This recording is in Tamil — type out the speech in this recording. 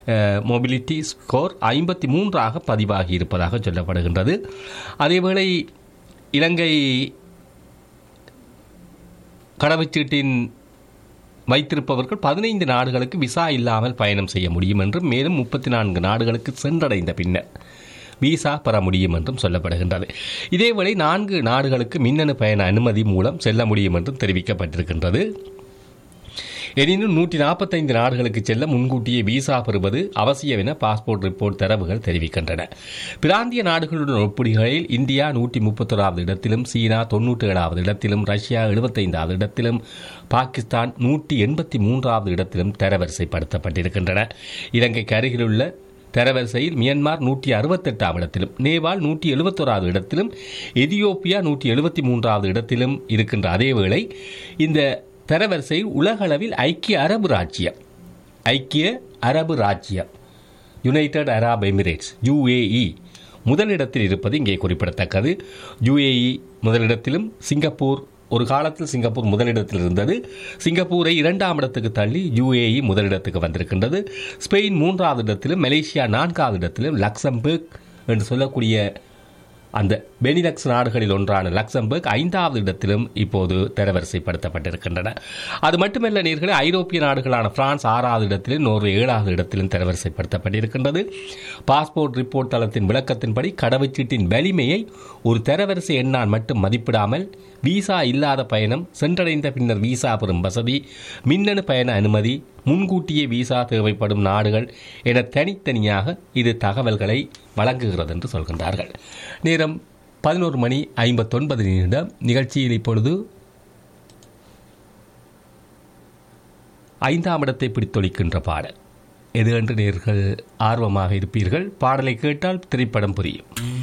மொபிலிட்டி ஸ்கோர் 53 பதிவாகி இருப்பதாக சொல்லப்படுகின்றது. அதேவேளை இலங்கை கடவுச்சீட்டின் வைத்திருப்பவர்கள் 15 நாடுகளுக்கு விசா இல்லாமல் பயணம் செய்ய முடியும் என்றும் மேலும் 34 நாடுகளுக்கு சென்றடைந்த பின்னர் விசா பெற முடியும் என்றும் சொல்லப்படுகின்றது. இதேவேளை 4 நாடுகளுக்கு மின்னணு பயண அனுமதி மூலம் செல்ல முடியும் என்றும் தெரிவிக்கப்பட்டிருக்கின்றது. எனினும் 145 நாடுகளுக்கு செல்ல முன்கூட்டியே விசா பெறுவது அவசியம் என பாஸ்போர்ட் ரிப்போர்ட் தரவுகள் தெரிவிக்கின்றன. பிராந்திய நாடுகளுடன் ஒப்பிடுகையில் இந்தியா 131வது இடத்திலும், சீனா 97வது இடத்திலும், ரஷ்யா 75வது இடத்திலும், பாகிஸ்தான் 183வது இடத்திலும் தரவரிசைப்படுத்தப்பட்டிருக்கின்றன. இலங்கைக்கு அருகிலுள்ள தரவரிசையில் மியான்மர் 168ஆம் இடத்திலும், நேபாள் 171வது இடத்திலும், எதியோப்பியா 173வது இடத்திலும் இருக்கின்ற அதேவேளை இந்த தரவரிசையில் உலகளவில் ஐக்கிய அரபு ராச்சியம் யுனைடெட் அரப் எமிரேட்ஸ் UAE முதலிடத்தில் இருப்பது இங்கே குறிப்பிடத்தக்கது. UAE முதலிடத்திலும், சிங்கப்பூர் ஒரு காலத்தில் சிங்கப்பூர் முதலிடத்தில் இருந்தது. சிங்கப்பூரை 2ஆம் இடத்துக்கு தள்ளி UAE முதலிடத்துக்கு வந்திருக்கின்றது. ஸ்பெயின் 3வது இடத்திலும், மலேசியா 4வது இடத்திலும், லக்சம்பர்க் என்று சொல்லக்கூடிய அந்த பெனிலக்ஸ் நாடுகளில் ஒன்றான லக்சம்பர்க் 5வது இடத்திலும் இப்போது தரவரிசைப்படுத்தப்பட்டிருக்கின்றன. அது மட்டுமல்ல நேர்களே, ஐரோப்பிய நாடுகளான பிரான்ஸ் 6வது இடத்திலும், நோர்வே 7வது இடத்திலும் தரவரிசைப்படுத்தப்பட்டிருக்கின்றது. பாஸ்போர்ட் ரிப்போர்ட் தளத்தின் விளக்கத்தின்படி கடவுச்சீட்டின் வலிமையை ஒரு தரவரிசை எண்ணால் மட்டும் மதிப்பிடாமல் விசா இல்லாத பயணம், சென்றடைந்த பின்னர் விசா பெறும் வசதி, மின்னணு பயண அனுமதி, முன்கூட்டியே விசா தேவைப்படும் நாடுகள் என தனித்தனியாக இது தகவல்களை வழங்குகிறது என்று சொல்கின்றார்கள். நேரம் 11:59 நிகழ்ச்சியில் இப்பொழுது 5ஆம் இடத்தை பிடித்தொழிக்கின்ற பாடல் எது என்று நேர்கள் ஆர்வமாக இருப்பீர்கள். பாடலை கேட்டால் திரைப்படம் புரியும்.